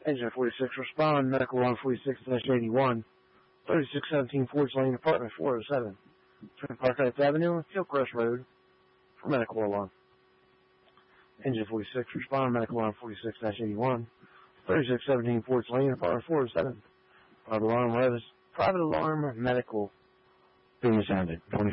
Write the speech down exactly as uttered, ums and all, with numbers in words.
Engine forty-six, respond. Medical alarm forty-six eighty-one. thirty-six seventeen Forge Lane, apartment four oh seven. Twin Park Heights Avenue, Hillcrest Road, for medical alarm. Engine forty-six, respond. Medical alarm forty-six eighty-one. thirty-six seventeen Forge Lane, apartment four oh seven. Private alarm, private alarm, medical being sounded.